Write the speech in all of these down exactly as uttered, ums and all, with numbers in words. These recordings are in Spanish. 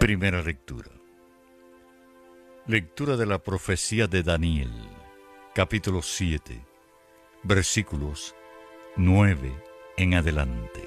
Primera lectura. Lectura de la profecía de Daniel, capítulo siete, versículos nueve en adelante.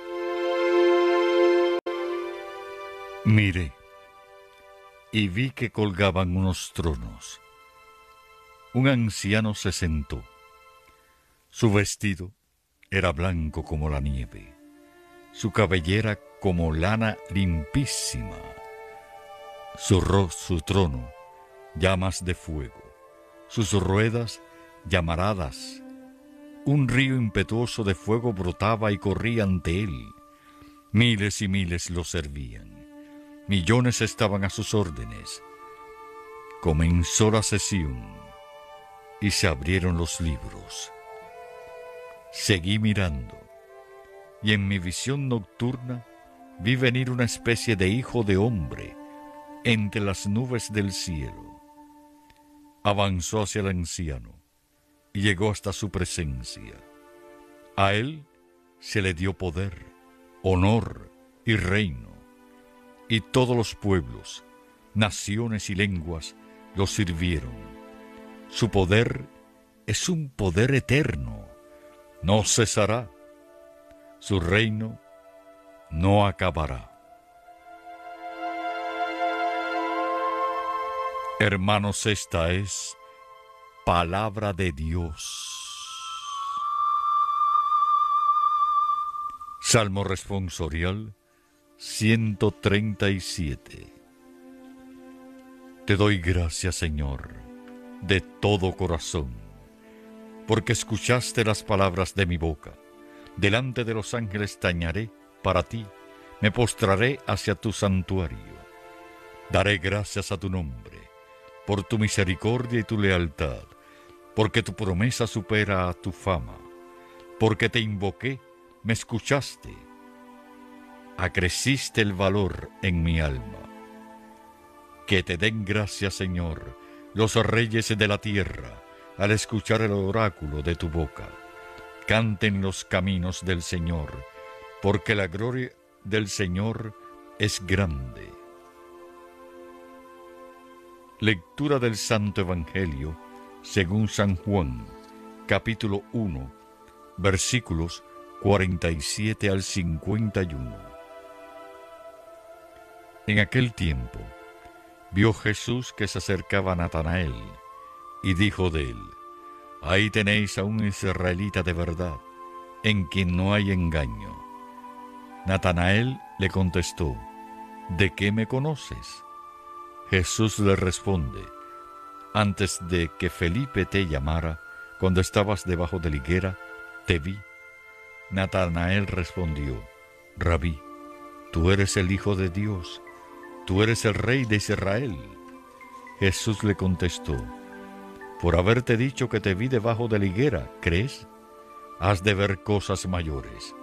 Miré, y vi que colgaban unos tronos. Un anciano se sentó. Su vestido era blanco como la nieve, su cabellera como lana limpísima, su, ro su trono llamas de fuego, sus ruedas llamaradas. Un río impetuoso de fuego brotaba y corría ante él. Miles y miles lo servían. Millones estaban a sus órdenes. Comenzó la sesión y se abrieron los libros. Seguí mirando, y en mi visión nocturna vi venir una especie de hijo de hombre entre las nubes del cielo. Avanzó hacia el anciano y llegó hasta su presencia. A él se le dio poder, honor y reino, y todos los pueblos, naciones y lenguas lo sirvieron. Su poder es un poder eterno, no cesará. Su reino no acabará. Hermanos, esta es palabra de Dios. Salmo responsorial ciento treinta y siete. Te doy gracias, Señor, de todo corazón, porque escuchaste las palabras de mi boca. Delante de los ángeles tañaré para ti, me postraré hacia tu santuario. Daré gracias a tu nombre, por tu misericordia y tu lealtad, porque tu promesa supera a tu fama, porque te invoqué, me escuchaste, acreciste el valor en mi alma. Que te den gracias, Señor, los reyes de la tierra, al escuchar el oráculo de tu boca. Canten los caminos del Señor, porque la gloria del Señor es grande. Lectura del Santo Evangelio según San Juan, capítulo uno, versículos cuarenta y siete al cincuenta y uno. En aquel tiempo, vio Jesús que se acercaba a Natanael, y dijo de él: Ahí tenéis a un israelita de verdad, en quien no hay engaño. Natanael le contestó: ¿De qué me conoces? Jesús le responde: Antes de que Felipe te llamara, cuando estabas debajo de la higuera, te vi. Natanael respondió: Rabí, tú eres el Hijo de Dios, tú eres el Rey de Israel. Jesús le contestó: Por haberte dicho que te vi debajo de la higuera, ¿crees? Has de ver cosas mayores.